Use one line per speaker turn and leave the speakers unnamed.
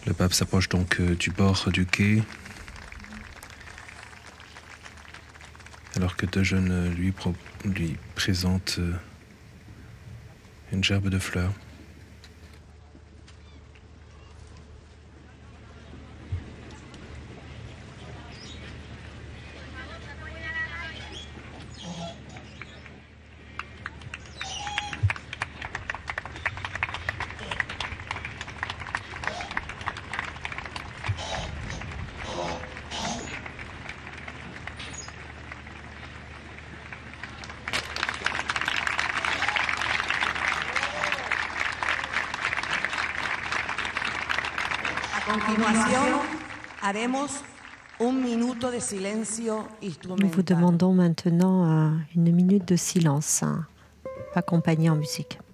Le pape s'approche donc du bord du quai, alors que deux jeunes lui présentent une gerbe de fleurs.
Nous vous demandons maintenant une minute de silence, accompagnée en musique.